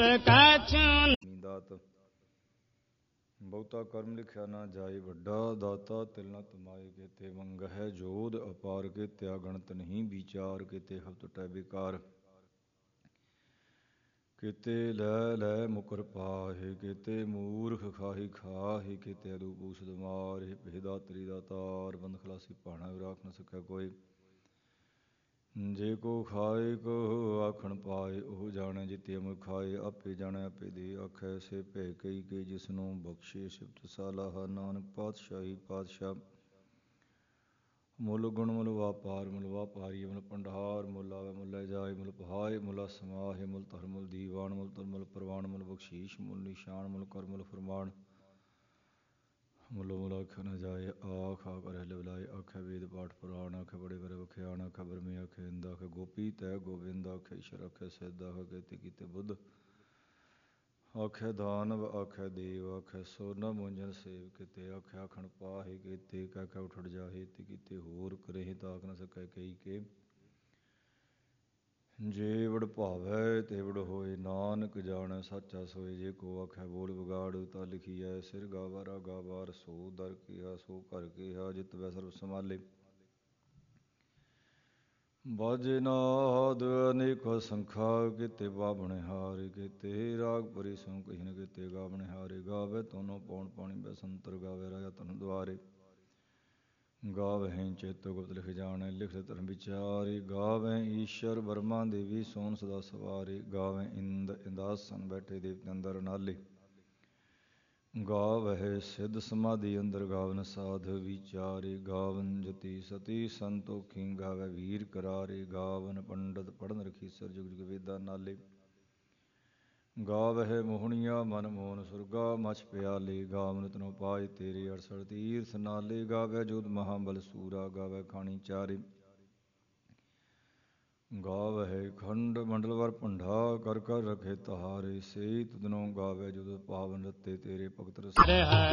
ਕਛੁ ਦਾਤ ਬਹੁਤਾ ਕਰਮ ਲਿਖਿਆ ਨਾ ਜਾਏ, ਵੱਡਾ ਦਾਤਾ ਤਿਲ ਨ ਤਮਾਏ। ਕੇਤੇ ਮੰਗਹਿ ਜੋਧ ਅਪਾਰ, ਕੇਤਿਆ ਗਣਤ ਨਹੀਂ ਵਿਚਾਰ। ਕੇਤੇ ਹਫਤ ਟੈ ਬੇਕਾਰ, ਕੇਤੇ ਲੈ ਲੈ ਮੁਕਰ ਪਾਹੇ। ਕੇਤੇ ਮੂਰਖ ਖਾਹੀ ਖਾਹੇ, ਕੇਤੇ ਅਦੂ ਪੂਸਦ ਮਾਰੇ। ਭੇ ਦਾਤਰੀ ਦਾਤਾਰ, ਬੰਦ ਖਲਾਸੀ ਭਾਣਾ ਰਾਖ ਨ ਸਕੈ ਕੋਈ। ਜੇ ਕੋ ਖਾਏ ਕੋ ਆਖਣ ਪਾਏ, ਉਹ ਜਾਣੈ ਜਿਤੇ ਅਮੁ ਖਾਏ। ਆਪੇ ਜਾਣੈ ਆਪੇ ਦੇ ਆਖੈ, ਸੇ ਭੈ ਕਈ ਕੇ ਜਿਸਨੂੰ ਬਖਸ਼ੇ। ਸਿਫਤ ਸਲਾਹਾ ਨਾਨਕ ਪਾਤਸ਼ਾਹੀ ਪਾਤਸ਼ਾਹ। ਮੁੱਲ ਗੁਣ ਮੁੱਲ ਵਾਪਾਰ, ਮੁੱਲ ਵਾਪਾਰੀ ਮੁੱਲ ਭੰਡਾਰ। ਮੁੱਲ ਆਵੇ ਮੁੱਲ ਲੈ ਜਾਏ, ਮੁੱਲ ਪਹਾਏ ਮੁੱਲ ਸਮਾਹੇ। ਮੁੱਲ ਧਰ ਮੁੱਲ ਦੀਵਾਨ, ਮੁੱਲ ਤਰ ਮੁੱਲ ਪ੍ਰਵਾਨ। ਮੁੱਲ ਬਖਸ਼ੀਸ਼ ਮੁੱਲ ਨਿਸ਼ਾਨ, ਮੁੱਲ ਕਰ ਮੁੱਲ ਫਰਮਾਨ। ਮੁੱਲੋ ਮੁੱਲ ਆਖਿਆ ਨਾ ਜਾਏ, ਆਖ ਆਖ ਰਹਿ ਲਿਵਲਾਏ। ਆਖੈ ਵੇਦ ਪਾਠ ਪੁਰਾਣ, ਆਖੈ ਬੜੇ ਬੜੇ ਵਖਿਆਣ। ਆਖੈ ਬਰਮੇ ਆਖੈ ਇੰਦ, ਆਖੈ ਗੋਪੀ ਤੈ ਗੋਬਿੰਦ। ਆਖੈ ਈਸ਼ਰ ਆਖੈ ਸਿੱਧ, ਆਖੈ ਕੇਤੇ ਕੀਤੇ ਬੁੱਧ। ਆਖੈ ਦਾਨਵ ਆਖੈ ਦੇਵ, ਆਖੈ ਸੋ ਨ ਮੁੰਝਨ ਸੇਵ। ਕੇਤੇ ਆਖੈ ਆਖਣ ਪਾਹੇ, ਕੇਤੇ ਕਹਿ ਕਹਿ ਉਠੜ ਜਾਹੇ। ਤੇ ਕੀਤੇ ਹੋਰ ਕਰਹਿ, ਤਾਕ ਨ ਸਕੈ ਕਈ ਕੇ। ਜੇ ਵਡ ਭਾਵੈ ਤੇ ਵਡ ਹੋਏ, ਨਾਨਕ ਜਾਣੈ ਸਾਚਾ ਸੋਏ। ਜੇ ਕੋ ਆਖੈ ਬੋਲ ਵਿਗਾੜ, ਤਾ ਲਿਖੀਐ ਸਿਰ ਗਾਵਾ ਰਾਗਾ ਵਾਰ। ਸੋ ਦਰ ਕੀਆ ਸੋ ਘਰ ਕੀਆ, ਜਿਤ ਬੈ ਸਰਬ ਸੰਭਾਲੇ। ਬਾਜੇ ਨਾਦ ਅਨੇਕਾ ਸੰਖਾ, ਕੇਤੇ ਬਾਵਣੇ ਹਾਰੇ। ਕੇਤੇ ਰਾਗ ਭਰੀ ਸੋ ਕਹੀ ਨ ਕੇਤੇ ਗਾਵਣੇ ਹਾਰੇ। ਗਾਵੇ ਤੋਨੋ ਪੌਣ ਪਾਣੀ ਬੈਸੰਤਰ, ਗਾਵੇ ਰਾਜਾ ਧਨ ਦੁਆਰੇ। ਗਾਵਹਿ ਚੇਤੋ ਗੁਪਤ ਲਿਖ ਜਾਣੈ, ਲਿਖਤ ਧਰਮ ਵਿਚਾਰੇ। ਗਾਵਹਿ ਈਸ਼ਰ ਬਰਮਾ ਦੇਵੀ, ਸੋਨ ਸਦਾ ਸਵਾਰੇ। ਗਾਵਹਿ ਇੰਦ ਇੰਦਾਸਨ, ਬੈਠੇ ਦੇਵਤੇ ਅੰਦਰ ਨਾਲੇ। ਗਾਵਹਿ ਸਿੱਧ ਸਮਾਧੀ ਅੰਦਰ, ਗਾਵਨ ਸਾਧ ਵਿਚਾਰੇ। ਗਾਵਨ ਜਤੀ ਸਤੀ ਸੰਤੋਖੀ, ਗਾਵੈ ਵੀਰ ਕਰਾਰੇ। ਗਾਵਨ ਪੰਡਤ ਪੜ੍ਹਨ ਰਖੀਸਰ, ਜੁਗ ਜੁਗ ਵੇਦਾਂ ਨਾਲੇ। ਗਾਵਹਿ ਮੋਹਣੀਆ ਮਨ ਮੋਹਨ, ਸੁਰਗਾ ਮਛ ਪਿਆਲੇ। ਗਾਵਨ ਤਨੋ ਪਾਏ ਤੇਰੇ, 68 ਤੀਰਥ ਨਾਲੇ। ਗਾਵੈ ਜੋਧ ਮਹਾਬਲ ਸੂਰਾ, ਗਾਵੈ ਖਾਣੀ ਚਾਰੇ। ਗਾਵਹਿ ਖੰਡ ਮੰਡਲ ਵਰ ਭੰਡਾ, ਕਰ ਕਰ ਰਖੇ ਤਾਰੇ। ਸੇ ਤੁਧਨੋ ਗਾਵੈ ਜੁਧ ਪਾਵਨ, ਰਤੇ ਤੇਰੇ ਭਗਤ ਰਸਾਰੇ।